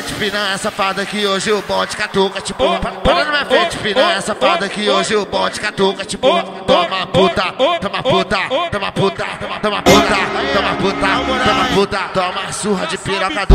frente, piranha safada, que hoje o bonde catuca, tipo. Para na minha frente, piranha safada, que hoje o bonde catuca, tipo. Toma puta, toma puta, toma puta, toma puta, toma puta, toma puta, toma surra de piroca do